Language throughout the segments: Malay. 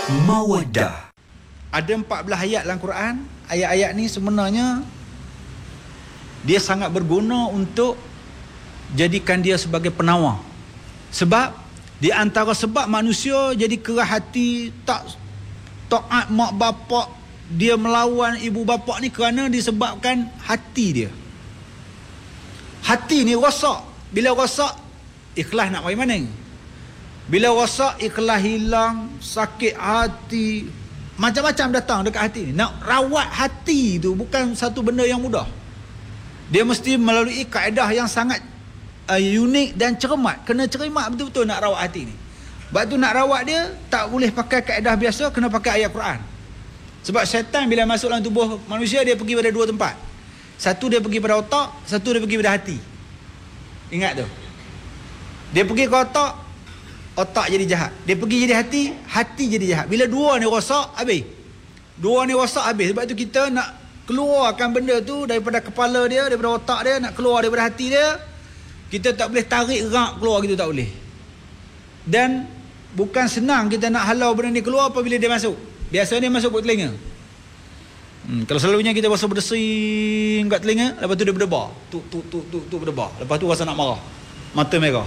Mawaddah. Ada 14 ayat dalam Quran. Ayat-ayat ni sebenarnya dia sangat berguna untuk jadikan dia sebagai penawar. Sebab di antara sebab manusia jadi keras hati, tak taat mak bapak, dia melawan ibu bapa ni kerana disebabkan hati dia. Hati ni rosak. Bila rosak, ikhlas nak bagi mana? Bila rosak, ikhlas hilang, sakit hati, macam-macam datang dekat hati ni. Nak rawat hati tu bukan satu benda yang mudah. Dia mesti melalui kaedah yang sangat unik dan cermat. Kena cermat betul-betul nak rawat hati ni. Sebab tu nak rawat dia tak boleh pakai kaedah biasa, kena pakai ayat Quran. Sebab syaitan bila masuk dalam tubuh manusia, dia pergi pada dua tempat. Satu dia pergi pada otak, satu dia pergi pada hati. Ingat tu. Dia pergi ke otak, otak jadi jahat. Dia pergi jadi hati, hati jadi jahat. Bila dua ni rosak, habis. Dua ni rosak, habis. Sebab tu kita nak keluarkan benda tu daripada kepala dia, daripada otak dia, nak keluar daripada hati dia. Kita tak boleh tarik rak keluar gitu, tak boleh. Dan bukan senang kita nak halau benda ni keluar apabila dia masuk. Biasanya dia masuk kat telinga. Kalau selalunya kita rasa berdesing kat telinga, lepas tu dia berdebar. Tu berdebar. Lepas tu rasa nak marah. Mata merah.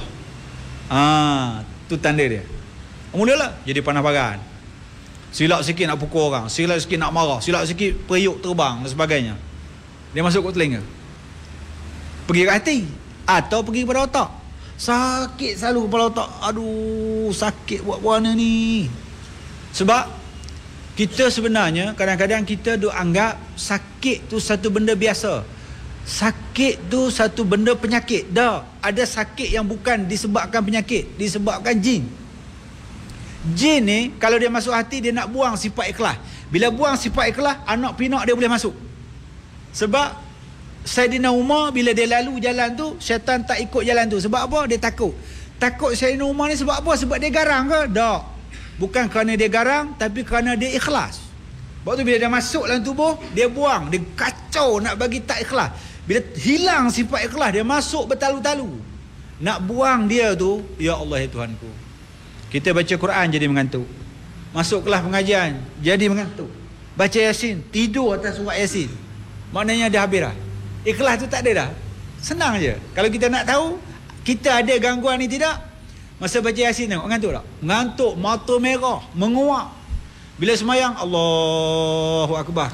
Tu tanda dia. Mulalah jadi panas baran. Silap sikit nak pukul orang, silap sikit nak marah, silap sikit periuk terbang dan sebagainya. Dia masuk kat telinga. Pergi ke hati atau pergi kepada otak. Sakit selalu kepala otak. Aduh, sakit buat warna ni. Sebab kita sebenarnya kadang-kadang kita duk anggap sakit tu satu benda biasa. Sakit tu satu benda penyakit. Dah, ada sakit yang bukan disebabkan penyakit, disebabkan jin. Jin ni kalau dia masuk hati, dia nak buang sifat ikhlas. Bila buang sifat ikhlas, anak pinak dia boleh masuk. Sebab Saidina Umar bila dia lalu jalan tu, syaitan tak ikut jalan tu. Sebab apa? Dia takut. Takut Saidina Umar ni sebab apa? Sebab dia garang ke? Tak. Bukan kerana dia garang, tapi kerana dia ikhlas. Sebab tu bila dia masuk dalam tubuh, dia buang, dia kacau nak bagi tak ikhlas. Bila hilang sifat ikhlas, dia masuk bertalu-talu. Nak buang dia tu, ya Allah ya Tuhanku. Kita baca Quran jadi mengantuk. Masuk kelas pengajian, jadi mengantuk. Baca Yasin, tidur atas surat Yasin. Maknanya dah habis dah. Ikhlas tu tak ada dah. Senang je. Kalau kita nak tahu kita ada gangguan ni tidak, masa baca Yasin tengok, mengantuk tak? Mengantuk, mata merah, menguap. Bila semayang, Allahu Akbar,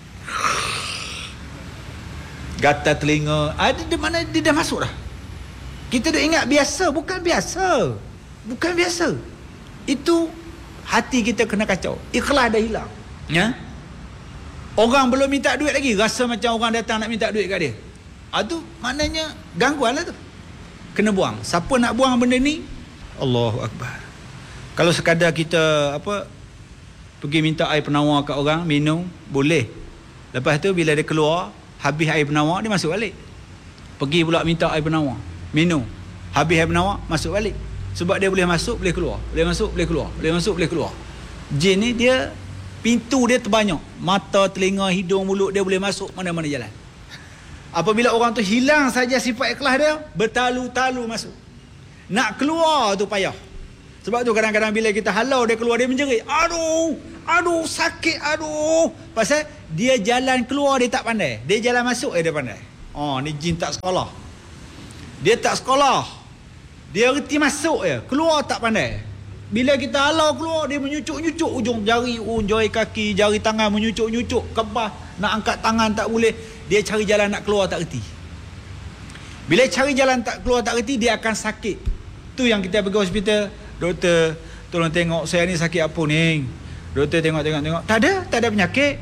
gatal telinga. Ada di mana dia dah masuk dah. Kita dah ingat biasa, bukan biasa. Bukan biasa. Itu hati kita kena kacau. Ikhlas dah hilang. Ya? Orang belum minta duit lagi, rasa macam orang datang nak minta duit kat dia. Tu maknanya gangguan lah tu. Kena buang. Siapa nak buang benda ni? Allahu Akbar. Kalau sekadar kita pergi minta air penawar kat orang, minum, boleh. Lepas tu bila dia keluar, habis air penawar, dia masuk balik. Pergi pula minta air penawar, minum, habis air penawar, masuk balik. Sebab dia boleh masuk, boleh keluar. Boleh masuk, boleh keluar. Boleh masuk, boleh keluar. Jin ni dia, pintu dia terbanyak. Mata, telinga, hidung, mulut, dia boleh masuk mana-mana jalan. Apabila orang tu hilang saja sifat ikhlas dia, bertalu-talu masuk. Nak keluar tu payah. Sebab tu kadang-kadang bila kita halau dia keluar, dia menjerit. Aduh, sakit, aduh. Pasal dia jalan keluar dia tak pandai. Dia jalan masuk dia pandai. Ni jin tak sekolah. Dia tak sekolah. Dia reti masuk je, keluar tak pandai. Bila kita halau keluar, dia menyucuk-nyucuk ujung jari, jari kaki, jari tangan menyucuk-nyucuk, kebah, nak angkat tangan tak boleh. Dia cari jalan nak keluar tak reti. Bila cari jalan tak keluar tak reti, dia akan sakit. Tu yang kita pergi hospital, doktor tolong tengok saya ni sakit apa ni. Doktor tengok. Tak ada penyakit.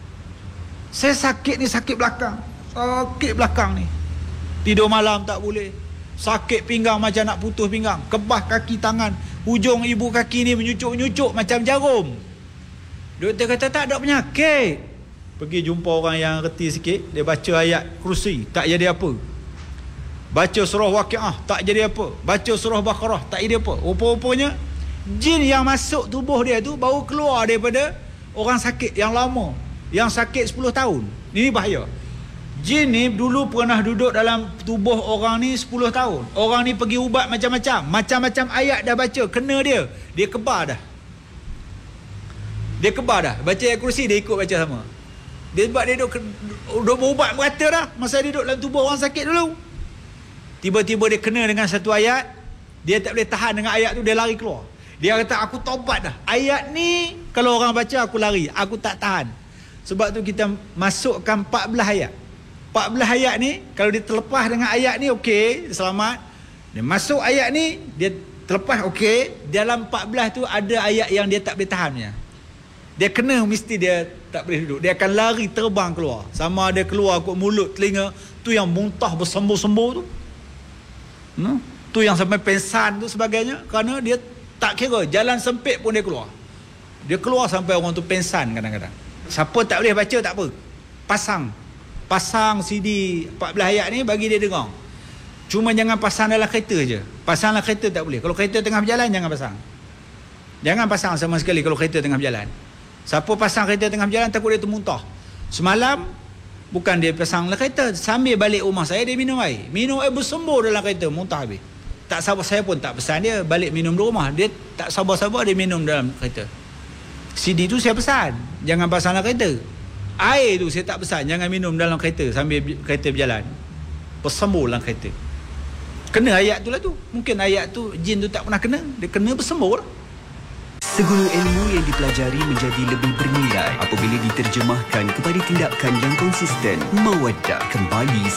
Saya sakit ni sakit belakang. Sakit belakang ni. Tidur malam tak boleh. Sakit pinggang macam nak putus pinggang. Kebah kaki tangan. Hujung ibu kaki ni menyucuk-nyucuk macam jarum. Doktor kata tak ada penyakit. Pergi jumpa orang yang reti sikit. Dia baca ayat kursi, tak jadi apa. Baca surah Waqiah, tak jadi apa. Baca surah Baqarah, tak jadi apa. Rupa-rupanya jin yang masuk tubuh dia tu baru keluar daripada orang sakit yang lama, yang sakit 10 tahun. Ini bahaya. Jin ni dulu pernah duduk dalam tubuh orang ni 10 tahun. Orang ni pergi ubat macam-macam ayat dah baca, kena dia kebar dah. Dia kebar dah. Baca ayat kursi, dia ikut baca sama. Dia sebab dia duduk berubat merata dah. Masa dia duduk dalam tubuh orang sakit dulu. Tiba-tiba dia kena dengan satu ayat. Dia tak boleh tahan dengan ayat tu, dia lari keluar. Dia kata, aku taubat dah. Ayat ni, kalau orang baca, aku lari. Aku tak tahan. Sebab tu kita masukkan 14 ayat. 14 ayat ni, kalau dia terlepas dengan ayat ni, okey, dia selamat. Dia masuk ayat ni, dia terlepas, okey. Dalam 14 tu, ada ayat yang dia tak boleh tahannya. Dia kena, mesti dia tak boleh duduk. Dia akan lari, terbang keluar. Sama ada keluar kot mulut, telinga. Tu yang muntah bersembur-sembur tu. Tu yang sampai pensan tu sebagainya. Kerana dia tak kira, jalan sempit pun dia keluar. Dia keluar sampai orang tu pensan kadang-kadang. Siapa tak boleh baca, tak apa. Pasang CD 14 ayat ni, bagi dia dengar. Cuma jangan pasang dalam kereta je. Pasang dalam kereta tak boleh. Kalau kereta tengah berjalan, jangan pasang. Jangan pasang sama sekali kalau kereta tengah berjalan. Siapa pasang kereta tengah berjalan, takut dia termuntah. Semalam, bukan dia pasang dalam kereta, sambil balik rumah saya, dia minum air. Minum air bersembur dalam kereta, muntah habis. Tak sabar, saya pun tak pesan dia balik minum di rumah. Dia tak sabar-sabar, dia minum dalam kereta. CD tu saya pesan, jangan pasang dalam kereta. Air tu saya tak pesan, jangan minum dalam kereta sambil kereta berjalan. Bersembur dalam kereta. Kena ayat tu lah tu. Mungkin ayat tu, jin tu tak pernah kena. Dia kena bersembur lah. Segala ilmu yang dipelajari menjadi lebih bernilai apabila diterjemahkan kepada tindakan yang konsisten. Mawaddah kembali